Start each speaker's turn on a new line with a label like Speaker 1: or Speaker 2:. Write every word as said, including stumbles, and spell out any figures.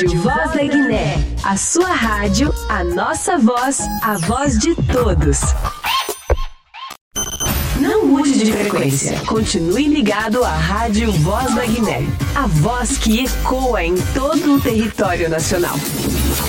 Speaker 1: Voz da Guiné, a sua rádio, a nossa voz, a voz de todos. Não mude de frequência. Continue ligado à Rádio Voz da Guiné, a voz que ecoa em todo o território nacional.